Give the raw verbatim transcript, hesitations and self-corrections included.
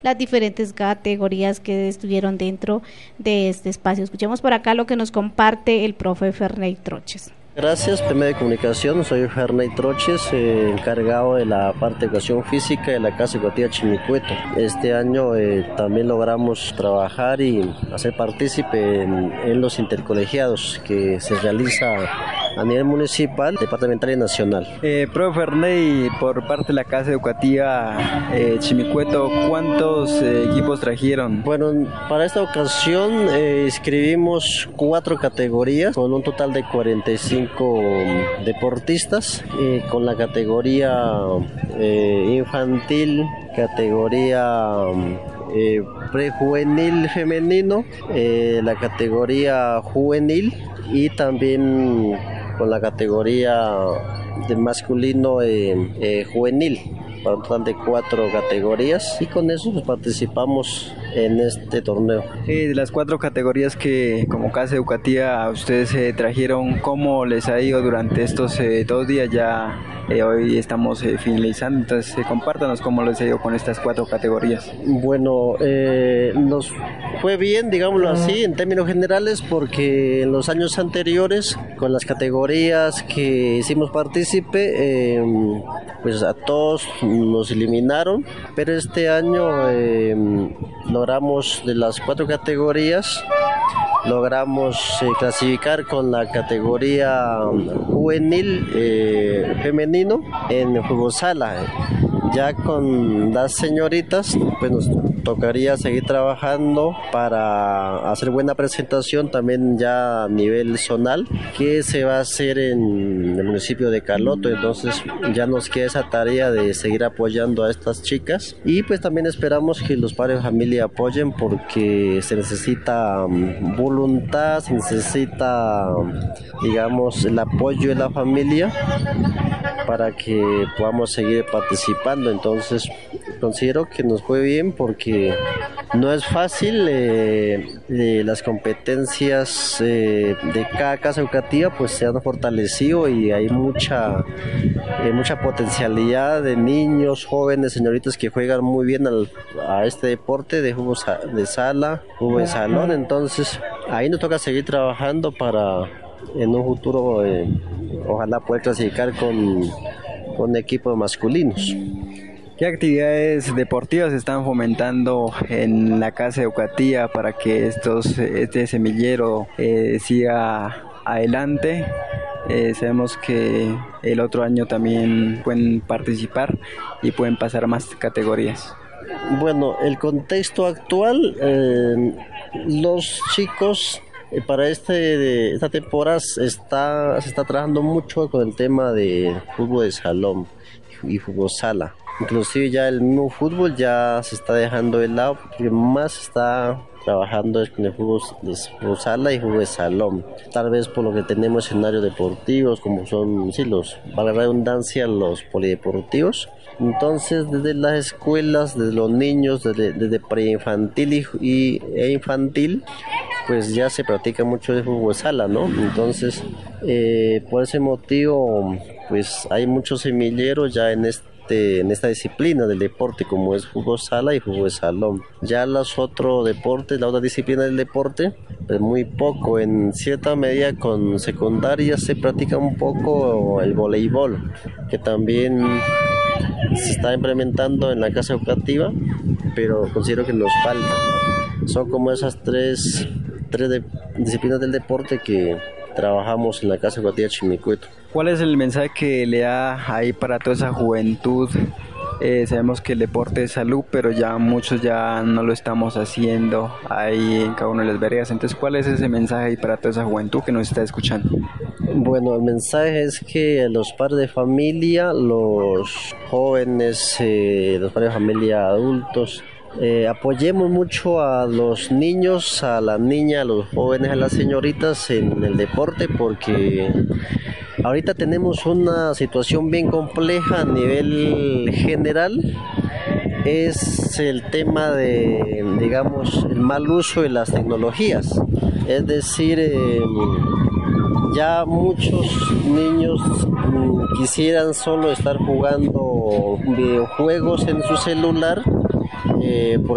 las diferentes categorías que estuvieron dentro de este espacio. Escuchemos por acá lo que nos comparte el profe Ferney Troches. Gracias, P M de Comunicación, soy Ferney Troches, eh, encargado de la parte de educación física de la Casa Educativa Chimicueto. Este año eh, también logramos trabajar y hacer partícipe en, en los intercolegiados que se realiza a nivel municipal, departamental y nacional. Eh, profe Ferney, por parte de la Casa Educativa eh, Chimicueto, ¿cuántos eh, equipos trajeron? Bueno, para esta ocasión eh, inscribimos cuatro categorías con un total de cuarenta y cinco deportistas, eh, con la categoría eh, infantil, categoría eh, prejuvenil femenino, eh, la categoría juvenil y también con la categoría de masculino eh, eh, juvenil, para un total de cuatro categorías, y con eso pues, participamos en este torneo. Eh, de las cuatro categorías que como Casa Educativa ustedes eh, trajeron, ¿cómo les ha ido durante estos eh, dos días? Ya eh, hoy estamos eh, finalizando, entonces eh, compártanos cómo les ha ido con estas cuatro categorías. Bueno, eh, nos fue bien, digámoslo así, en términos generales, porque en los años anteriores, con las categorías que hicimos partícipe, eh, pues a todos nos eliminaron, pero este año eh, logramos de las cuatro categorías, logramos eh, clasificar con la categoría juvenil eh, femenino en fútbol sala. Ya con las señoritas, pues nos tocaría seguir trabajando para hacer buena presentación también ya a nivel zonal, que se va a hacer en el municipio de Caloto. Entonces ya nos queda esa tarea de seguir apoyando a estas chicas, y pues también esperamos que los padres de familia apoyen, porque se necesita um, voluntad, se necesita, um, digamos, el apoyo de la familia para que podamos seguir participando. Entonces considero que nos fue bien, porque no es fácil, eh, eh, las competencias eh, de cada casa educativa pues se han fortalecido, y hay mucha eh, mucha potencialidad de niños, jóvenes, señoritas que juegan muy bien al, a este deporte de fútbol de sala, fútbol de salón. Entonces ahí nos toca seguir trabajando para en un futuro eh, ojalá poder clasificar con, con equipos masculinos. ¿Qué actividades deportivas se están fomentando en la Casa Educativa para que estos este semillero eh, siga adelante? Eh, sabemos que el otro año también pueden participar y pueden pasar más categorías. Bueno, el contexto actual, eh, los chicos eh, para este de, esta temporada está, se está trabajando mucho con el tema de fútbol de salón y fútbol sala. Inclusive ya el mismo fútbol ya se está dejando de lado, porque más está trabajando con el fútbol de fútbol sala y fútbol de salón. Tal vez por lo que tenemos escenarios deportivos, como son, sí, los, para la redundancia, los polideportivos. Entonces, desde las escuelas, desde los niños, desde, desde preinfantil y, y, e infantil, pues ya se practica mucho el fútbol sala, ¿no? Entonces, eh, por ese motivo, pues hay muchos semilleros ya en este en esta disciplina del deporte, como es fútbol sala y fútbol de salón. Ya los otros deportes, la otra disciplina del deporte, pues muy poco. En cierta medida con secundaria se practica un poco el voleibol, que también se está implementando en la casa educativa, pero considero que nos falta. Son como esas tres, tres de, disciplinas del deporte que trabajamos en la Casa Educativa Chimicueto. ¿Cuál es el mensaje que le da ahí para toda esa juventud? Eh, sabemos que el deporte es salud, pero ya muchos ya no lo estamos haciendo ahí en cada una de las veredas. Entonces, ¿cuál es ese mensaje ahí para toda esa juventud que nos está escuchando? Bueno, el mensaje es que los padres de familia, los jóvenes, eh, los padres de familia adultos, Eh, apoyemos mucho a los niños, a las niñas, a los jóvenes, a las señoritas en el deporte, porque ahorita tenemos una situación bien compleja a nivel general. Es el tema de, digamos, el mal uso de las tecnologías. Es decir, eh, ya muchos niños mm, quisieran solo estar jugando videojuegos en su celular. Eh, por